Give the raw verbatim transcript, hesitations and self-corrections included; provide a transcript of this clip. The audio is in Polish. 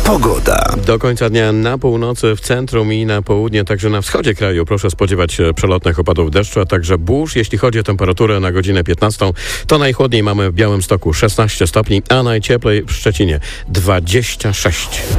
Pogoda. Do końca dnia na północy, w centrum i na południe, także na wschodzie kraju proszę spodziewać się przelotnych opadów deszczu, a także burz. Jeśli chodzi o temperaturę na godzinę piętnastą, to najchłodniej mamy w Białymstoku szesnaście stopni, a najcieplej w Szczecinie dwadzieścia sześć.